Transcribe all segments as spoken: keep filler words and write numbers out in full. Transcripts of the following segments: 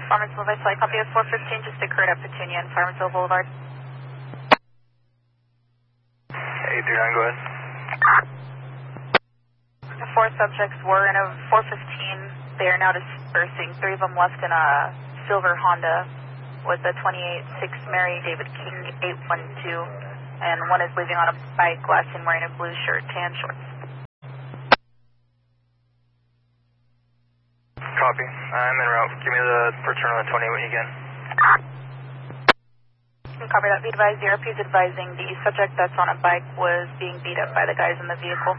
Farmersville, Viceroy, copy of four fifteen, just occurred at Petunia and Farmersville Boulevard. eight three nine, go ahead. The four subjects were in a four fifteen. They are now dispersing. Three of them left in a silver Honda with a twenty-eight six Mary David King eight one two, and one is leaving on a bike, last seen wearing a blue shirt, tan shorts. Copy. I'm en route. Give me the return on the twenty-eight when you can. Copy that. Be advised, the R P is advising the subject that's on a bike was being beat up by the guys in the vehicle.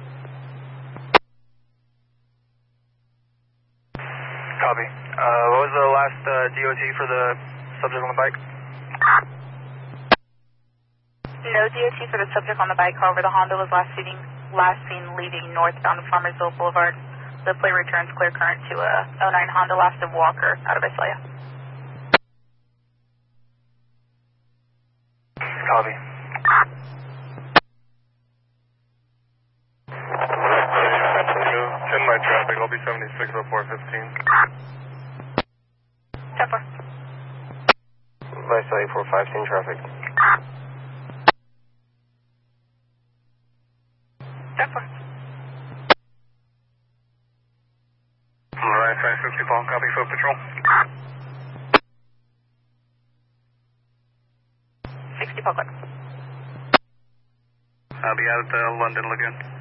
Copy. Uh, what was the last uh, D O T for the subject on the bike? No D O T for the subject on the bike, however, the Honda was last seen, last seen leaving northbound Farmersville Boulevard. The plate returns clear current to a oh nine Honda last of Walker out of Visalia. Copy. ten my traffic, I'll be seventy-six oh four fifteen. ten four. Visalia four fifteen traffic. ten four. Alright, five fifty Paul, copy foot patrol. sixty Paul, I'll be out at the London Lagoon.